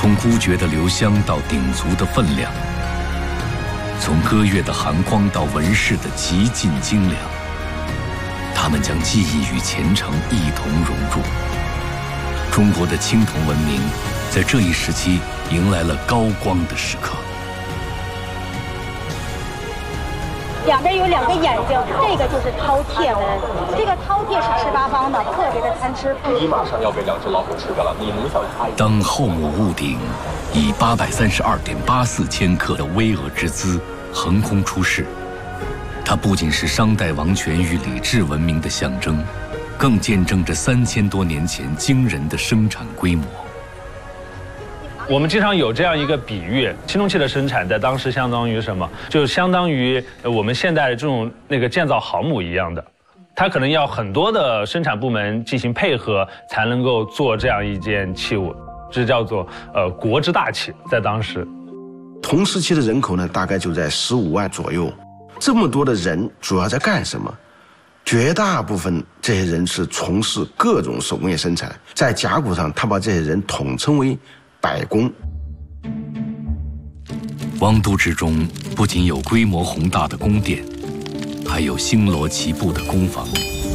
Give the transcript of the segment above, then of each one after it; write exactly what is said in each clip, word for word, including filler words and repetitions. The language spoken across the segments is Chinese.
从孤绝的留香到鼎足的分量，从歌乐的寒光到纹饰的极尽精良，他们将技艺与虔诚一同融入。中国的青铜文明在这一时期迎来了高光的时刻。 两边有两个眼睛，这个就是饕餮纹。这个饕餮是吃八方的，特别的贪吃。 你马上要被两只老虎吃掉了，你能小心他一点。 当后母戊鼎以八百三十二点八四千克的巍峨之姿横空出世，它不仅是商代王权与礼制文明的象征，更见证着三千多年前惊人的生产规模。 我们经常有这样一个比喻，青铜器的生产在当时相当于什么？就相当于我们现代这种那个建造航母一样的，它可能要很多的生产部门进行配合，才能够做这样一件器物，这叫做呃国之大器，在当时。 同时期的人口呢，大概就在十五万左右。这么多的人主要在干什么？绝大部分这些人是从事各种手工业生产，在甲骨上，他把这些人统称为百工。 王都之中不仅有规模宏大的宫殿，还有星罗棋布的工坊。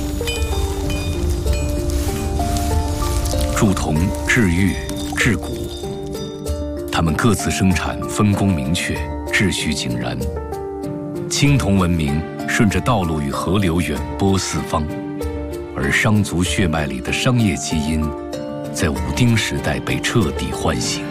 铸铜、制玉、制骨，他们各自生产，分工明确，秩序井然。青铜文明顺着道路与河流远播四方，而商族血脉里的商业基因在武丁时代被彻底唤醒。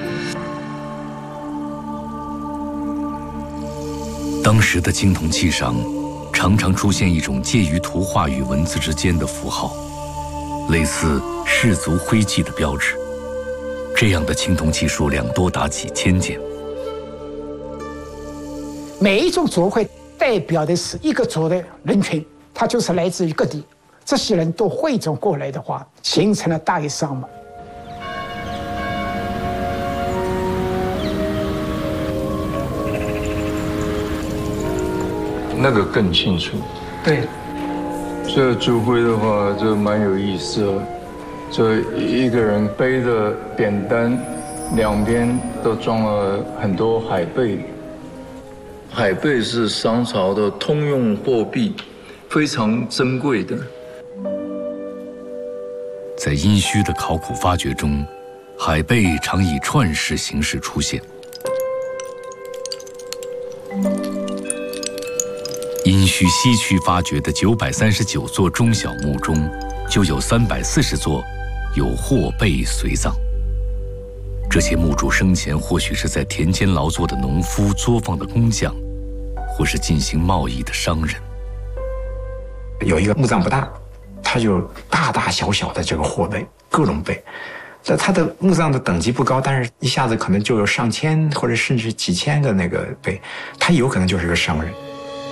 当时的青铜器上常常出现一种介于图画与文字之间的符号，类似氏族徽记的标志。这样的青铜器数量多达几千件。 每一种族会代表的是一个族的人群，它就是来自于各地，这些人都汇总过来的话，形成了大一商嘛。 那个更清楚。 对， 这烛灰的话，这蛮有意思的。这一个人背着扁担，两边都装了很多海贝。海贝是商朝的通用货币，非常珍贵的。 在殷墟的考古发掘中，海贝常以串式形式出现。殷墟西区发掘的九百三十九座中小墓中，就有三百四十座有货贝随葬。这些墓主生前或许是在田间劳作的农夫、作坊的工匠，或是进行贸易的商人。 有一个墓葬不大，它有大大小小的这个货贝，各种贝。这它的墓葬的等级不高，但是一下子可能就有上千或者甚至几千个那个贝，他有可能就是个商人。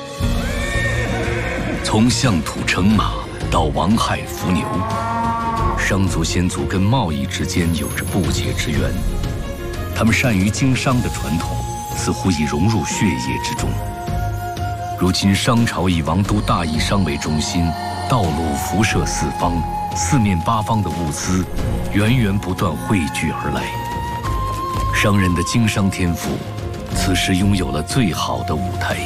从象土乘马到王亥伏牛，商族先祖跟贸易之间有着不解之缘。他们善于经商的传统似乎已融入血液之中。如今商朝以王都大邑商为中心，道路辐射四方，四面八方的物资源源不断汇聚而来。商人的经商天赋此时拥有了最好的舞台。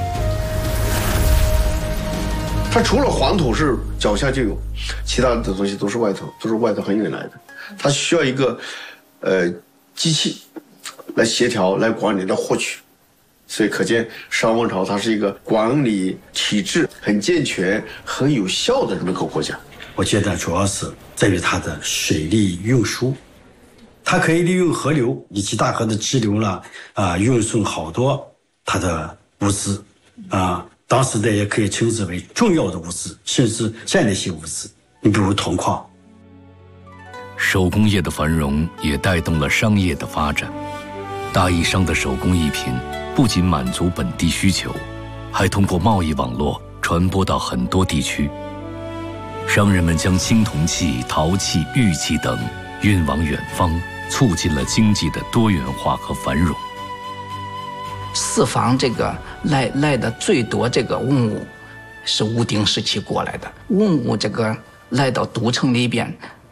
它除了黄土是脚下就有，其他的东西都是外头，都是外头很远来的。它需要一个呃机器来协调、来管理、来获取。所以可见商王朝它是一个管理体制很健全、很有效的这么一个国家。 我觉得主要是在于它的水利运输，它可以利用河流以及大河的支流呢，啊，运送好多它的物资，啊。当时的也可以称之为重要的物资，甚至战略性物资。你比如铜矿。 手工业的繁荣也带动了商业的发展。大邑商的手工艺品不仅满足本地需求，还通过贸易网络传播到很多地区。商人们将青铜器、陶器、玉器等运往远方，促进了经济的多元化和繁荣。 四方这个来来的最多这个文物，是武丁时期过来的。文物这个来到都城里边，